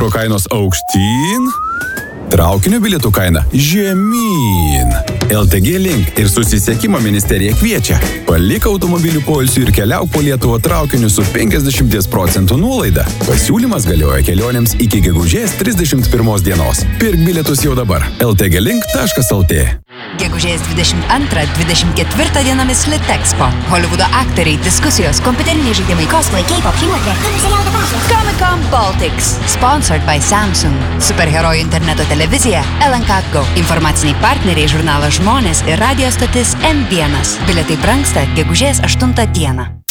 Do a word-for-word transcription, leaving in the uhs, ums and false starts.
kuro kainos aukštyn, traukinio bilietų kaina žemyn. L T G Link ir susisiekimo ministerija kviečia. Palik automobilių poilsių ir keliauk po Lietuvą traukiniu su penkiasdešimt procentų nuolaida. Pasiūlymas galioja kelionėms iki gegužės trisdešimt pirmos dienos. Pirk bilietus jau dabar. l t g link taškas l t. Gegužės dvidešimt antrą dvidešimt ketvirtą dienomis Litexpo. Holivudo aktoriai, diskusijos, kompiuteriniai žaidimai, cosplay, K-pop, žiniuoklė, serialo debatas. Comic-Con Baltics. Sponsored by Samsung. Superherojų interneto televizija L N K Go. Informaciniai partneriai žurnalas Žmonės ir radio stotis M vienas. Bilietai brangsta gegužės aštuntą dieną.